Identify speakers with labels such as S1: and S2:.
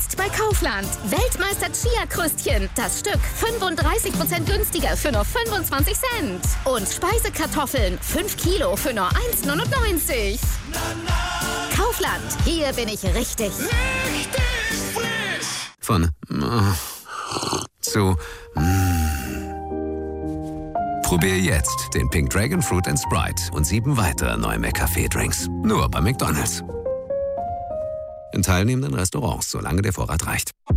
S1: Jetzt bei Kaufland. Weltmeister Chia-Kröstchen. Das Stück 35% günstiger für nur 25 Cent. Und Speisekartoffeln 5 Kilo für nur 1,99. Kaufland. Hier bin ich richtig.
S2: Von zu Probier jetzt den Pink Dragon Fruit & Sprite und 7 weitere neue McCafé-Drinks. Nur bei McDonald's. In teilnehmenden Restaurants, solange der Vorrat reicht.